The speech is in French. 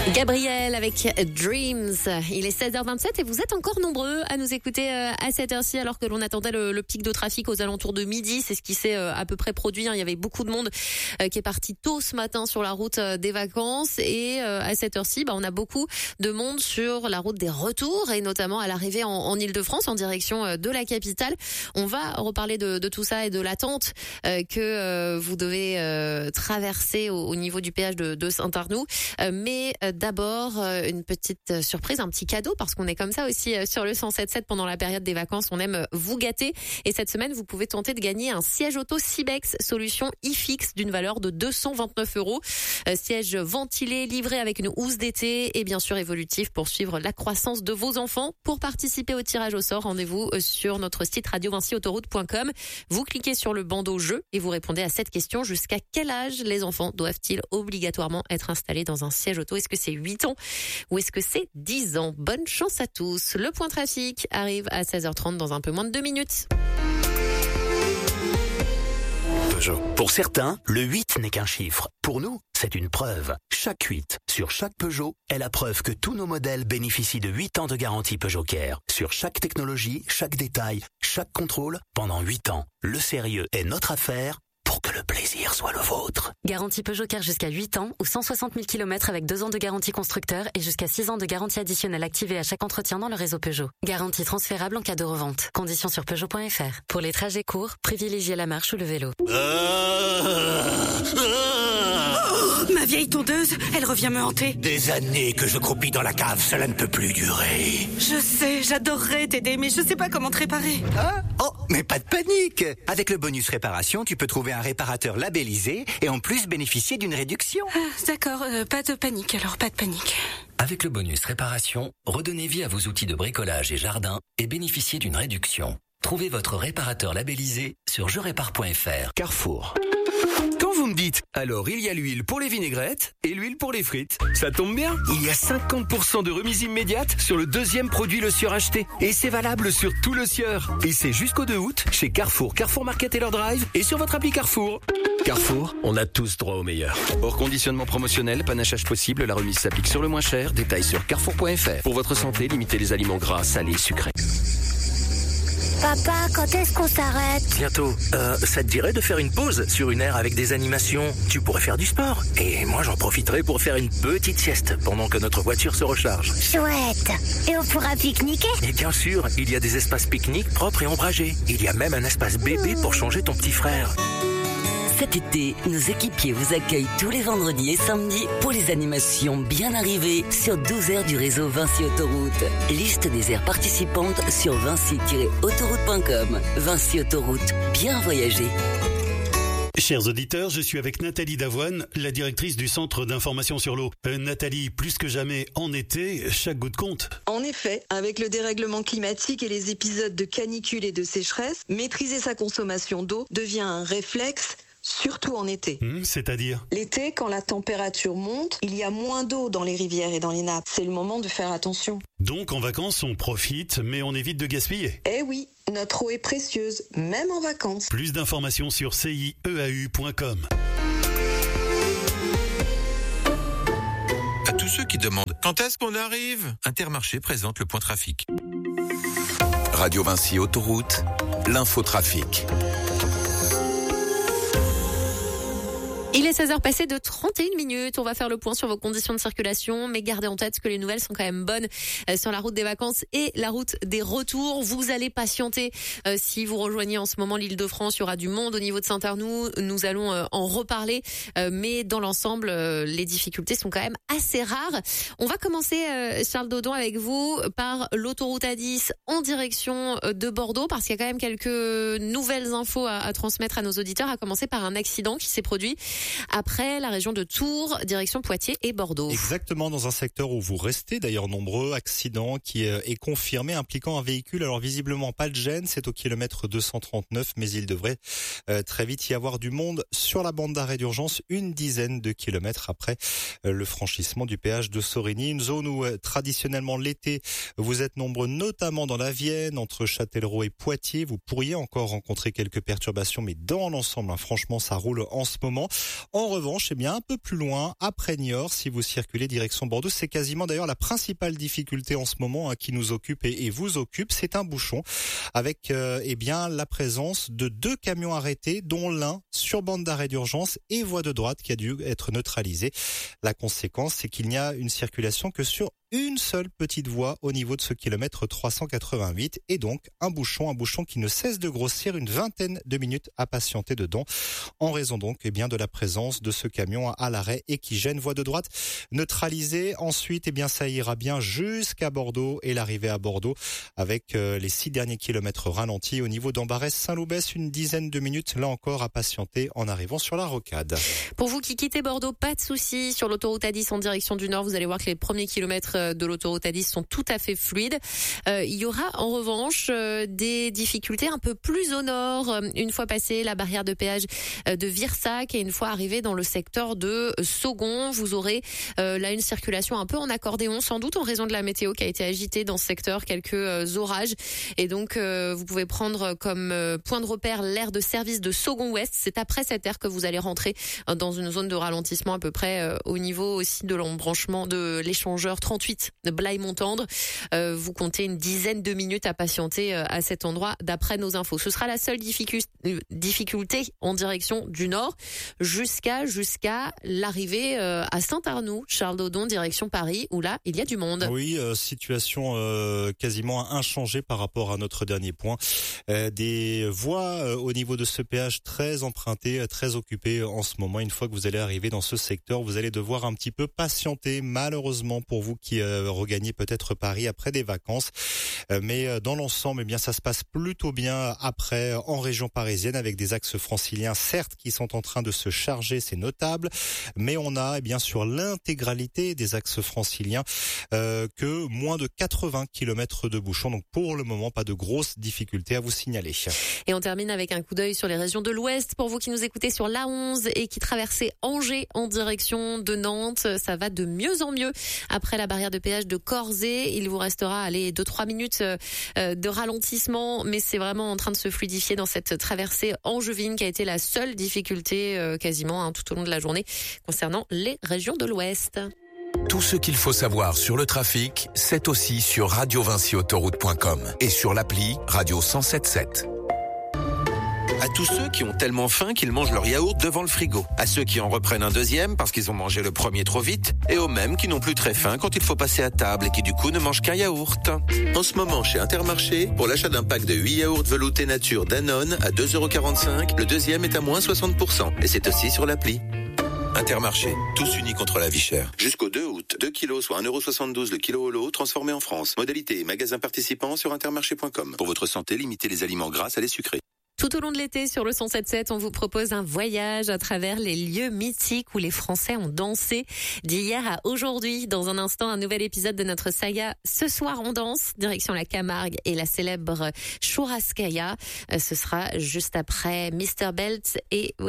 Gabriel avec Dreams. Il est 16h27 et vous êtes encore nombreux à nous écouter à cette heure-ci alors que l'on attendait le pic de trafic aux alentours de midi. C'est ce qui s'est à peu près produit. Il y avait beaucoup de monde qui est parti tôt ce matin sur la route des vacances et à cette heure-ci, on a beaucoup de monde sur la route des retours et notamment à l'arrivée en Ile-de-France en direction de la capitale. On va reparler de tout ça et de l'attente que vous devez traverser au niveau du péage de Saint-Arnoux. Mais d'abord, une petite surprise, un petit cadeau, parce qu'on est comme ça aussi sur le 107.7 pendant la période des vacances. On aime vous gâter. Et cette semaine, vous pouvez tenter de gagner un siège auto Cibex solution iFix d'une valeur de 229 €. Siège ventilé, livré avec une housse d'été et bien sûr évolutif pour suivre la croissance de vos enfants. Pour participer au tirage au sort, rendez-vous sur notre site radio-vinci-autoroute.com. Vous cliquez sur le bandeau jeu et vous répondez à cette question. Jusqu'à quel âge les enfants doivent-ils obligatoirement être installés dans un siège auto? Est-ce que c'est 8 ans ou est-ce que c'est 10 ans? Bonne chance à tous. Le point trafic arrive à 16h30 dans un peu moins de 2 minutes. Peugeot. Pour certains, le 8 n'est qu'un chiffre. Pour nous, c'est une preuve. Chaque 8 sur chaque Peugeot est la preuve que tous nos modèles bénéficient de 8 ans de garantie Peugeot Care. Sur chaque technologie, chaque détail, chaque contrôle, pendant 8 ans. Le sérieux est notre affaire pour que le plaisir soit le vôtre. Garantie Peugeot Care jusqu'à 8 ans ou 160 000 km avec 2 ans de garantie constructeur et jusqu'à 6 ans de garantie additionnelle activée à chaque entretien dans le réseau Peugeot. Garantie transférable en cas de revente. Conditions sur Peugeot.fr. Pour les trajets courts, privilégiez la marche ou le vélo. Ma vieille tondeuse, elle revient me hanter. Des années que je croupis dans la cave, cela ne peut plus durer. Je sais, j'adorerais t'aider, mais je sais pas comment te réparer. Ah, oh, mais pas de panique. Avec le bonus réparation, tu peux trouver un réparateur labellisé et en plus bénéficier d'une réduction. Ah, d'accord, pas de panique alors, pas de panique. Avec le bonus réparation, redonnez vie à vos outils de bricolage et jardin et bénéficiez d'une réduction. Trouvez votre réparateur labellisé sur jerépare.fr. Carrefour. Quand vous me dites, alors il y a l'huile pour les vinaigrettes et l'huile pour les frites. Ça tombe bien, il y a 50% de remise immédiate sur le deuxième produit Le Sieur acheté. Et c'est valable sur tout Le Sieur. Et c'est jusqu'au 2 août chez Carrefour, Carrefour Market et leur drive et sur votre appli Carrefour. Carrefour, on a tous droit au meilleur. Hors conditionnement promotionnel, panachage possible, la remise s'applique sur le moins cher. Détails sur carrefour.fr. Pour votre santé, limitez les aliments gras, salés, sucrés. Papa, quand est-ce qu'on s'arrête? Bientôt. Ça te dirait de faire une pause sur une aire avec des animations? Tu pourrais faire du sport. Et moi, j'en profiterai pour faire une petite sieste pendant que notre voiture se recharge. Chouette. Et on pourra pique-niquer? Et bien sûr, il y a des espaces pique-nique propres et ombragés. Il y a même un espace bébé pour changer ton petit frère. Cet été, nos équipiers vous accueillent tous les vendredis et samedis pour les animations bien arrivées sur 12 aires du réseau Vinci Autoroute. Liste des aires participantes sur vinci-autoroute.com. Vinci Autoroute, bien voyager. Chers auditeurs, je suis avec Nathalie Davoine, la directrice du Centre d'information sur l'eau. Nathalie, plus que jamais en été, chaque goutte compte. En effet, avec le dérèglement climatique et les épisodes de canicule et de sécheresse, maîtriser sa consommation d'eau devient un réflexe, surtout en été. C'est-à-dire? L'été, quand la température monte, il y a moins d'eau dans les rivières et dans les nappes. C'est le moment de faire attention. Donc en vacances, on profite, mais on évite de gaspiller. Eh oui, notre eau est précieuse, même en vacances. Plus d'informations sur cieau.com. À tous ceux qui demandent quand est-ce qu'on arrive, Intermarché présente le point trafic. Radio Vinci Autoroute, l'infotrafic. Il est 16h passé de 31 minutes. On va faire le point sur vos conditions de circulation, mais gardez en tête que les nouvelles sont quand même bonnes sur la route des vacances et la route des retours. Vous allez patienter si vous rejoignez en ce moment l'Île-de-France. Il y aura du monde au niveau de Saint-Arnoux. Nous allons en reparler, mais dans l'ensemble, les difficultés sont quand même assez rares. On va commencer, Charles Dodon, avec vous par l'autoroute A10 en direction de Bordeaux, parce qu'il y a quand même quelques nouvelles infos à transmettre à nos auditeurs, à commencer par un accident qui s'est produit après la région de Tours, direction Poitiers et Bordeaux. Exactement, dans un secteur où vous restez d'ailleurs nombreux. Accident qui est confirmé impliquant un véhicule. Alors visiblement pas de gêne, c'est au kilomètre 239, mais il devrait très vite y avoir du monde sur la bande d'arrêt d'urgence, une dizaine de kilomètres après le franchissement du péage de Sorigny. Une zone où traditionnellement l'été vous êtes nombreux, notamment dans la Vienne, entre Châtellerault et Poitiers. Vous pourriez encore rencontrer quelques perturbations, mais dans l'ensemble, franchement, ça roule en ce moment. En revanche, un peu plus loin, après Niort, si vous circulez direction Bordeaux, c'est quasiment d'ailleurs la principale difficulté en ce moment qui nous occupe et vous occupe. C'est un bouchon avec la présence de 2 camions arrêtés, dont l'un sur bande d'arrêt d'urgence et voie de droite qui a dû être neutralisé. La conséquence, c'est qu'il n'y a une circulation que sur une seule petite voie au niveau de ce kilomètre 388 et donc un bouchon qui ne cesse de grossir, une vingtaine de minutes à patienter dedans en raison donc de la présence de ce camion à l'arrêt et qui gêne. Voie de droite neutralisée. Ensuite, ça ira bien jusqu'à Bordeaux et l'arrivée à Bordeaux avec les 6 derniers kilomètres ralentis. Au niveau d'Ambarès-Saint-Loubès, une dizaine de minutes là encore à patienter en arrivant sur la rocade. Pour vous qui quittez Bordeaux, pas de soucis sur l'autoroute A10 en direction du nord. Vous allez voir que les premiers kilomètres de l'autoroute A10 sont tout à fait fluides. Il y aura en revanche des difficultés un peu plus au nord. Une fois passé la barrière de péage de Virsac et une fois arrivé dans le secteur de Saugon, vous aurez là une circulation un peu en accordéon, sans doute en raison de la météo qui a été agitée dans ce secteur, quelques orages. Et donc vous pouvez prendre comme point de repère l'aire de service de Saugon-Ouest. C'est après cette aire que vous allez rentrer dans une zone de ralentissement à peu près au niveau aussi de l'embranchement de l'échangeur 38 de Blaye-Montendre. Vous comptez une dizaine de minutes à patienter à cet endroit d'après nos infos. Ce sera la seule difficulté en direction du nord jusqu'à l'arrivée à Saint-Arnoux, Charles Dodon, direction Paris, où là, il y a du monde. Oui, situation quasiment inchangée par rapport à notre dernier point. Des voies au niveau de ce péage très empruntées, très occupées en ce moment. Une fois que vous allez arriver dans ce secteur, vous allez devoir un petit peu patienter, malheureusement pour vous qui regagnez peut-être Paris après des vacances. Mais dans l'ensemble, ça se passe plutôt bien après en région parisienne avec des axes franciliens certes qui sont en train de se charger, c'est notable, mais on a sur l'intégralité des axes franciliens que moins de 80 km de bouchons. Donc pour le moment, pas de grosses difficultés à vous signaler. Et on termine avec un coup d'œil sur les régions de l'Ouest. Pour vous qui nous écoutez sur l'A11 et qui traversez Angers en direction de Nantes, ça va de mieux en mieux. Après la barrière de péage de Corzé, il vous restera 2-3 minutes de ralentissement, mais c'est vraiment en train de se fluidifier dans cette traversée angevine qui a été la seule difficulté quasiment tout au long de la journée concernant les régions de l'Ouest. Tout ce qu'il faut savoir sur le trafic, c'est aussi sur radiovinciautoroute.com et sur l'appli Radio 107.7. À tous ceux qui ont tellement faim qu'ils mangent leur yaourt devant le frigo. À ceux qui en reprennent un deuxième parce qu'ils ont mangé le premier trop vite. Et aux mêmes qui n'ont plus très faim quand il faut passer à table et qui du coup ne mangent qu'un yaourt. En ce moment chez Intermarché, pour l'achat d'un pack de 8 yaourts veloutés nature Danone à 2,45 €, le deuxième est à moins 60%. Et c'est aussi sur l'appli. Intermarché, tous unis contre la vie chère. Jusqu'au 2 août, 2 kilos soit 1,72 € le kilo au lot, transformé en France. Modalité et magasins participants sur intermarché.com. Pour votre santé, limitez les aliments gras à les sucrés. Tout au long de l'été, sur le 107.7, on vous propose un voyage à travers les lieux mythiques où les Français ont dansé d'hier à aujourd'hui. Dans un instant, un nouvel épisode de notre saga Ce soir on danse, direction la Camargue et la célèbre Chouraskaya. Ce sera juste après Mr. Belt et